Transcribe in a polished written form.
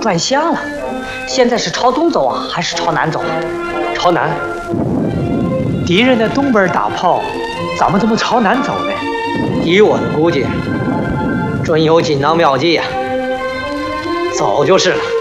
转向了，现在是朝东走啊，还是朝南走啊？ 朝南。敌人的东边打炮，咱们怎么朝南走呢？ 以我的估计，准有锦囊妙计呀。走就是了。